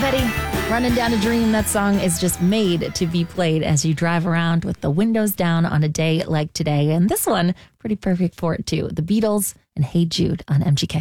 Petty, Running Down a Dream. That song is just made to be played as you drive around with the windows down on a day like today. And this one, pretty perfect for it too. The Beatles and Hey Jude on MGK.